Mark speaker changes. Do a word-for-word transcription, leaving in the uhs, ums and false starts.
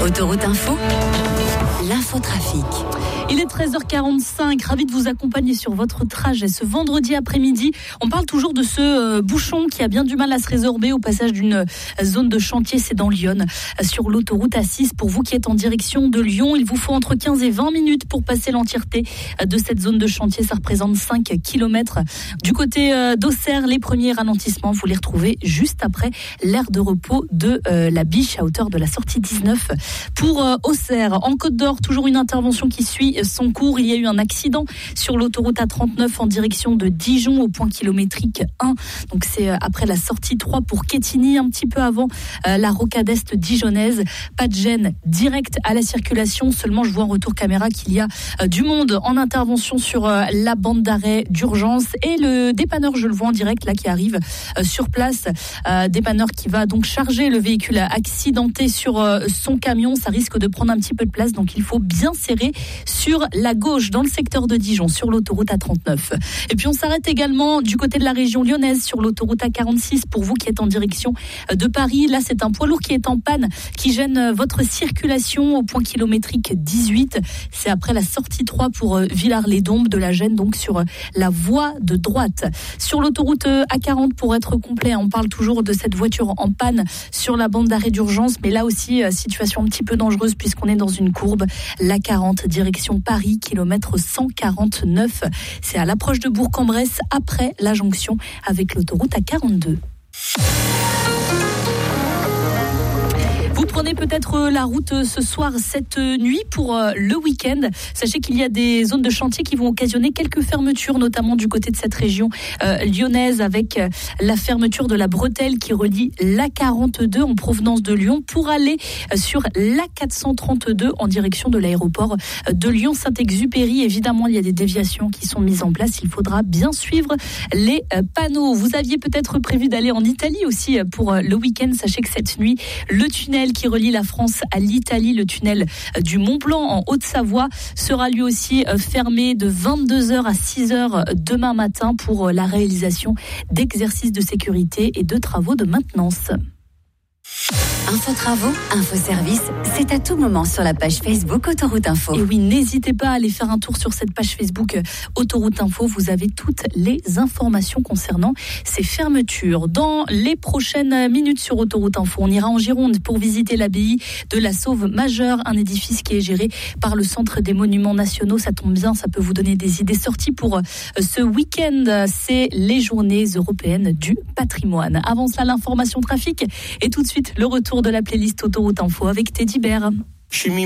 Speaker 1: Autoroute Info, l'infotrafic.
Speaker 2: Il est treize heures quarante-cinq, ravi de vous accompagner sur votre trajet ce vendredi après-midi. On parle toujours de ce euh, bouchon qui a bien du mal à se résorber au passage d'une euh, zone de chantier, c'est dans Lyon, euh, sur l'autoroute A six. Pour vous qui êtes en direction de Lyon, il vous faut entre quinze et vingt minutes pour passer l'entièreté euh, de cette zone de chantier. Ça représente cinq kilomètres. Du côté euh, d'Auxerre, les premiers ralentissements, vous les retrouvez juste après l'aire de repos de euh, la Biche à hauteur de la sortie dix-neuf. Pour euh, Auxerre, en Côte d'Or, toujours une intervention qui suit son cours. Il y a eu un accident sur l'autoroute A trente-neuf en direction de Dijon au point kilométrique un. Donc c'est après la sortie trois pour Quetigny, un petit peu avant euh, la rocade est dijonnaise. Pas de gêne direct à la circulation. Seulement, je vois en retour caméra qu'il y a euh, du monde en intervention sur euh, la bande d'arrêt d'urgence et le dépanneur, je le vois en direct là, qui arrive euh, sur place. Euh, dépanneur qui va donc charger le véhicule accidenté sur euh, son camion. Ça risque de prendre un petit peu de place, donc il faut bien serrer sur la gauche dans le secteur de Dijon sur l'autoroute A trente-neuf. Et puis on s'arrête également du côté de la région lyonnaise sur l'autoroute A quarante-six pour vous qui êtes en direction de Paris. Là, c'est un poids lourd qui est en panne, qui gêne votre circulation au point kilométrique dix-huit. C'est après la sortie trois pour Villars-les-Dombes, de la gêne donc sur la voie de droite. Sur l'autoroute A quarante, pour être complet, on parle toujours de cette voiture en panne sur la bande d'arrêt d'urgence, mais là aussi situation un petit peu dangereuse puisqu'on est dans une courbe. La quarante, direction Paris, kilomètre cent quarante-neuf. C'est à l'approche de Bourg-en-Bresse, après la jonction avec l'autoroute A quarante-deux. Vous prenez peut-être la route ce soir, cette nuit pour le week-end. Sachez qu'il y a des zones de chantier qui vont occasionner quelques fermetures, notamment du côté de cette région euh, lyonnaise, avec la fermeture de la bretelle qui relie l'A quarante-deux en provenance de Lyon pour aller sur l'A quatre cent trente-deux en direction de l'aéroport de Lyon-Saint-Exupéry. Évidemment, il y a des déviations qui sont mises en place. Il faudra bien suivre les panneaux. Vous aviez peut-être prévu d'aller en Italie aussi pour le week-end. Sachez que cette nuit, le tunnel qui relie la France à l'Italie, le tunnel du Mont Blanc en Haute-Savoie, sera lui aussi fermé de vingt-deux heures à six heures demain matin pour la réalisation d'exercices de sécurité et de travaux de maintenance.
Speaker 1: Info travaux, info service, c'est à tout moment sur la page Facebook Autoroute Info.
Speaker 2: Et oui, n'hésitez pas à aller faire un tour sur cette page Facebook Autoroute Info. Vous avez toutes les informations concernant ces fermetures. Dans les prochaines minutes sur Autoroute Info, on ira en Gironde pour visiter l'abbaye de la Sauve Majeure, un édifice qui est géré par le Centre des Monuments Nationaux. Ça tombe bien, ça peut vous donner des idées sorties pour ce week-end. C'est les Journées européennes du patrimoine. Avant cela, l'information trafic et tout de suite le retour de la playlist Autoroute Info avec Teddy Bear.